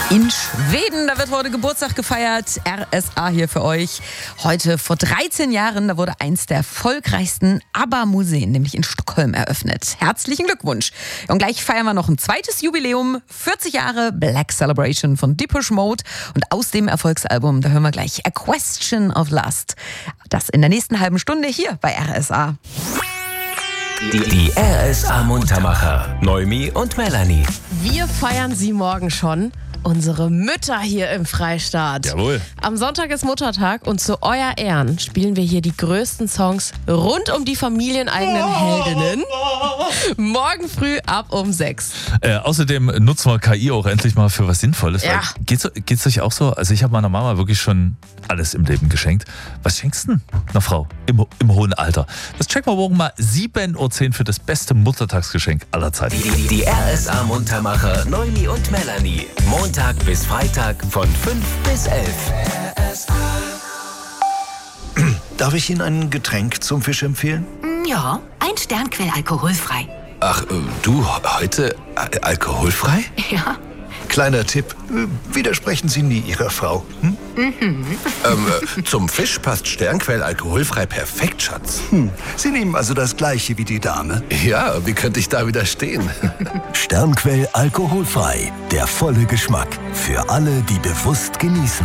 In Schweden, da wird heute Geburtstag gefeiert. RSA hier für euch. Heute vor 13 Jahren, da wurde eins der erfolgreichsten ABBA-Museen, nämlich in Stockholm, eröffnet. Herzlichen Glückwunsch. Und gleich feiern wir noch ein zweites Jubiläum. 40 Jahre Black Celebration von Depeche Mode. Und aus dem Erfolgsalbum, da hören wir gleich A Question of Lust. Das in der nächsten halben Stunde hier bei RSA. Die RSA Muntermacher, Noemi und Melanie. Wir feiern sie morgen schon. Unsere Mütter hier im Freistaat. Jawohl. Am Sonntag ist Muttertag und zu euer Ehren spielen wir hier die größten Songs rund um die familieneigenen Heldinnen. Morgen früh ab um 6. Außerdem nutzen wir KI auch endlich mal für was Sinnvolles. Ja. Geht's euch auch so? Also ich habe meiner Mama wirklich schon alles im Leben geschenkt. Was schenkst du denn einer Frau im hohen Alter? Das checken wir morgen mal 7.10 Uhr für das beste Muttertagsgeschenk aller Zeiten. Die RSA Muntermacher, Noemi und Melanie. Montag bis Freitag von 5 bis 11. Darf ich Ihnen ein Getränk zum Fisch empfehlen? Ja, ein Sternquell alkoholfrei. Ach, du, heute alkoholfrei? Ja. Kleiner Tipp, widersprechen Sie nie Ihrer Frau. Zum Fisch passt Sternquell alkoholfrei perfekt, Schatz. Sie nehmen also das Gleiche wie die Dame? Ja, wie könnte ich da widerstehen? Sternquell alkoholfrei. Der volle Geschmack. Für alle, die bewusst genießen.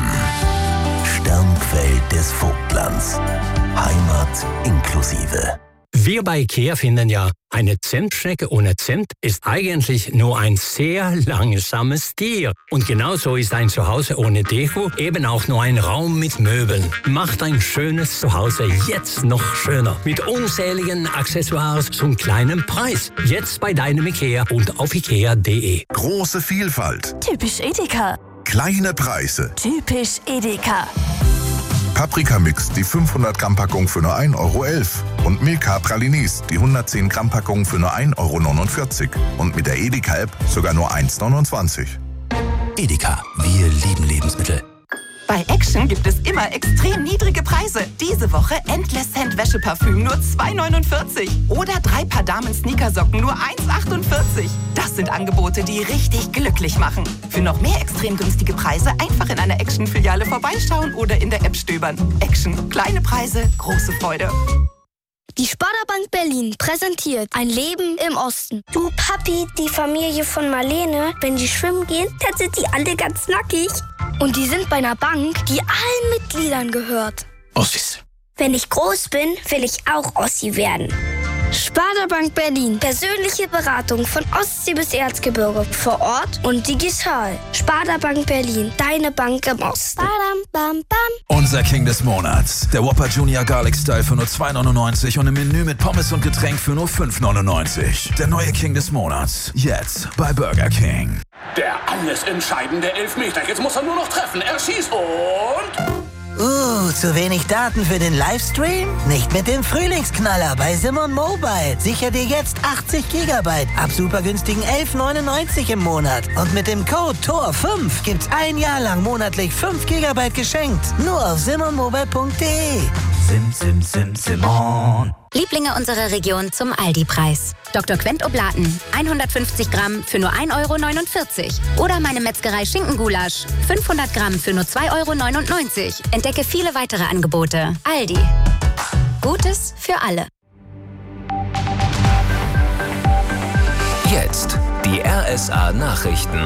Sternquell des Vogtlands. Heimat inklusive. Wir bei IKEA finden ja, eine Zimtschnecke ohne Zimt ist eigentlich nur ein sehr langsames Tier. Und genauso ist ein Zuhause ohne Deko eben auch nur ein Raum mit Möbeln. Macht ein schönes Zuhause jetzt noch schöner. Mit unzähligen Accessoires zum kleinen Preis. Jetzt bei deinem IKEA und auf ikea.de. Große Vielfalt. Typisch Edeka. Kleine Preise. Typisch Edeka. Paprikamix, die 500 Gramm Packung für nur 1,11 € und Milka Pralinis, die 110 Gramm Packung für nur 1,49 € und mit der Edeka-App sogar nur 1,29 €. Edeka, wir lieben Lebensmittel. Bei Action gibt es immer extrem niedrige Preise. Diese Woche Endless Scent Wäscheparfüm nur 2,49 € oder 3 Paar Damen-Sneakersocken nur 1,48 €. Das sind Angebote, die richtig glücklich machen. Für noch mehr extrem günstige Preise einfach in einer Action-Filiale vorbeischauen oder in der App stöbern. Action. Kleine Preise, große Freude. Die Sparda-Bank Berlin präsentiert ein Leben im Osten. Du Papi, die Familie von Marlene, wenn die schwimmen gehen, dann sind die alle ganz nackig. Und die sind bei einer Bank, die allen Mitgliedern gehört. Ossis. Wenn ich groß bin, will ich auch Ossi werden. Sparda-Bank Berlin. Persönliche Beratung von Ostsee bis Erzgebirge. Vor Ort und digital. Sparda-Bank Berlin. Deine Bank im Osten. Badam, bam, bam. Unser King des Monats. Der Whopper Junior Garlic Style für nur 2,99 € und im Menü mit Pommes und Getränk für nur 5,99 €. Der neue King des Monats. Jetzt bei Burger King. Der alles entscheidende Elfmeter. Jetzt muss er nur noch treffen. Er schießt und... zu wenig Daten für den Livestream? Nicht mit dem Frühlingsknaller bei Simon Mobile. Sicher dir jetzt 80 GB ab super günstigen 11,99 € im Monat. Und mit dem Code TOR5 gibt's ein Jahr lang monatlich 5 GB geschenkt. Nur auf simonmobile.de. Simon. Lieblinge unserer Region zum Aldi-Preis. Dr. Quent Oblaten, 150 Gramm für nur 1,49 € Oder meine Metzgerei Schinkengulasch, 500 Gramm für nur 2,99 €. Entdecke viele weitere Angebote. Aldi. Gutes für alle. Jetzt die RSA Nachrichten.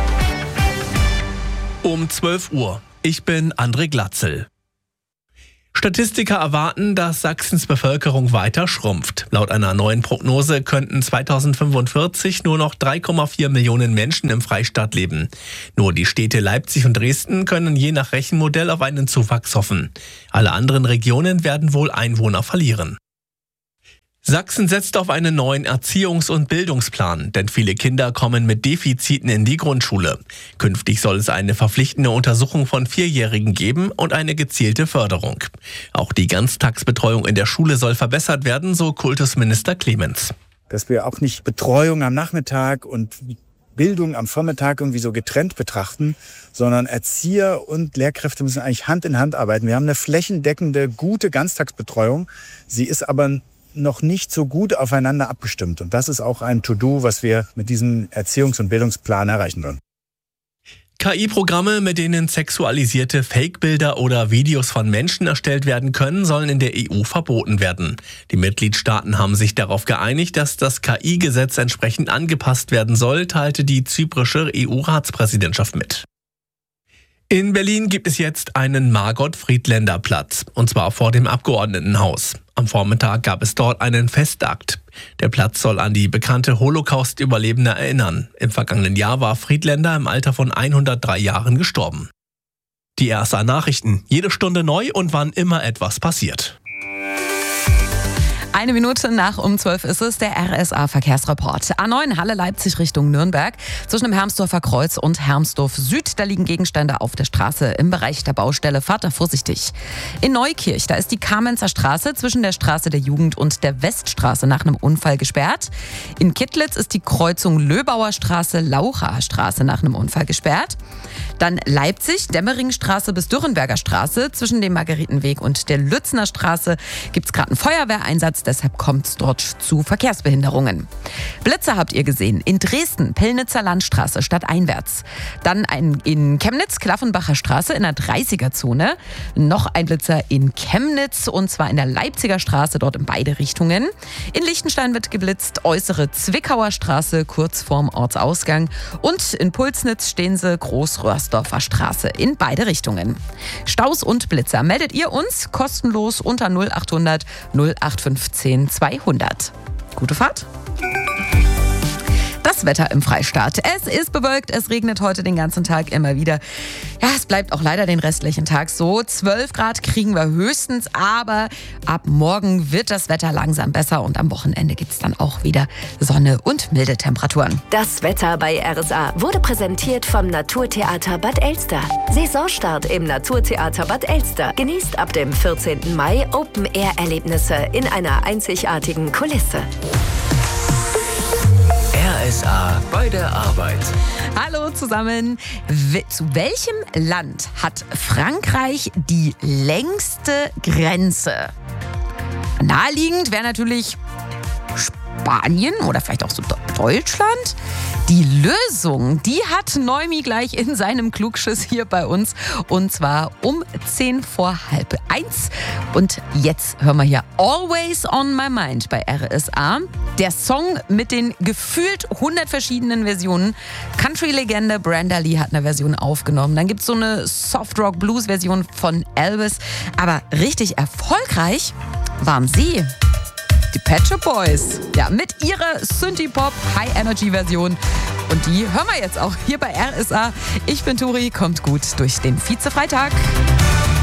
Um 12 Uhr. Ich bin André Glatzel. Statistiker erwarten, dass Sachsens Bevölkerung weiter schrumpft. Laut einer neuen Prognose könnten 2045 nur noch 3,4 Millionen Menschen im Freistaat leben. Nur die Städte Leipzig und Dresden können je nach Rechenmodell auf einen Zuwachs hoffen. Alle anderen Regionen werden wohl Einwohner verlieren. Sachsen setzt auf einen neuen Erziehungs- und Bildungsplan, denn viele Kinder kommen mit Defiziten in die Grundschule. Künftig soll es eine verpflichtende Untersuchung von 4-Jährigen geben und eine gezielte Förderung. Auch die Ganztagsbetreuung in der Schule soll verbessert werden, so Kultusminister Clemens. Dass wir auch nicht Betreuung am Nachmittag und Bildung am Vormittag irgendwie so getrennt betrachten, sondern Erzieher und Lehrkräfte müssen eigentlich Hand in Hand arbeiten. Wir haben eine flächendeckende, gute Ganztagsbetreuung. Sie ist aber noch nicht so gut aufeinander abgestimmt. Und das ist auch ein To-Do, was wir mit diesem Erziehungs- und Bildungsplan erreichen wollen. KI-Programme, mit denen sexualisierte Fake-Bilder oder Videos von Menschen erstellt werden können, sollen in der EU verboten werden. Die Mitgliedstaaten haben sich darauf geeinigt, dass das KI-Gesetz entsprechend angepasst werden soll, teilte die zyprische EU-Ratspräsidentschaft mit. In Berlin gibt es jetzt einen Margot-Friedländer-Platz, und zwar vor dem Abgeordnetenhaus. Am Vormittag gab es dort einen Festakt. Der Platz soll an die bekannte Holocaust-Überlebende erinnern. Im vergangenen Jahr war Friedländer im Alter von 103 Jahren gestorben. Die RSA Nachrichten, jede Stunde neu und wann immer etwas passiert. 1 Minute nach um 12 ist es, der RSA-Verkehrsreport. A9 Halle-Leipzig Richtung Nürnberg. Zwischen dem Hermsdorfer Kreuz und Hermsdorf Süd, da liegen Gegenstände auf der Straße im Bereich der Baustelle. Fahrt da vorsichtig. In Neukirch, da ist die Kamenzer Straße zwischen der Straße der Jugend und der Weststraße nach einem Unfall gesperrt. In Kittlitz ist die Kreuzung Löbauer Straße, Lauchaer Straße nach einem Unfall gesperrt. Dann Leipzig, Demmeringstraße bis Dürrenberger Straße. Zwischen dem Margaretenweg und der Lützner Straße gibt es gerade einen Feuerwehreinsatz. Deshalb kommt es dort zu Verkehrsbehinderungen. Blitzer habt ihr gesehen. In Dresden, Pillnitzer Landstraße stadteinwärts. Dann in Chemnitz, Klaffenbacher Straße in der 30er-Zone. Noch ein Blitzer in Chemnitz und zwar in der Leipziger Straße, dort in beide Richtungen. In Liechtenstein wird geblitzt, äußere Zwickauer Straße kurz vorm Ortsausgang. Und in Pulsnitz stehen sie, Großröhrsdorfer Straße in beide Richtungen. Staus und Blitzer meldet ihr uns kostenlos unter 0800 0815 200. Gute Fahrt. Das Wetter im Freistaat. Es ist bewölkt, es regnet heute den ganzen Tag immer wieder. Ja, es bleibt auch leider den restlichen Tag so. 12 Grad kriegen wir höchstens, aber ab morgen wird das Wetter langsam besser und am Wochenende gibt es dann auch wieder Sonne und milde Temperaturen. Das Wetter bei RSA wurde präsentiert vom Naturtheater Bad Elster. Saisonstart im Naturtheater Bad Elster. Genießt ab dem 14. Mai Open-Air-Erlebnisse in einer einzigartigen Kulisse. RSA bei der Arbeit. Hallo zusammen. Zu welchem Land hat Frankreich die längste Grenze? Naheliegend wäre natürlich Spanien oder vielleicht auch so Deutschland. Die Lösung, die hat Neumi gleich in seinem Klugschiss hier bei uns. Und zwar um 1:10 vor 12:30. Und jetzt hören wir hier Always on My Mind bei RSA. Der Song mit den gefühlt 100 verschiedenen Versionen. Country-Legende Brenda Lee hat eine Version aufgenommen. Dann gibt es so eine Soft-Rock-Blues-Version von Elvis. Aber richtig erfolgreich waren sie. Die Pet Shop Boys. Ja, mit ihrer Synthie-Pop High-Energy-Version. Und die hören wir jetzt auch hier bei RSA. Ich bin Turi, kommt gut durch den Vize-Freitag.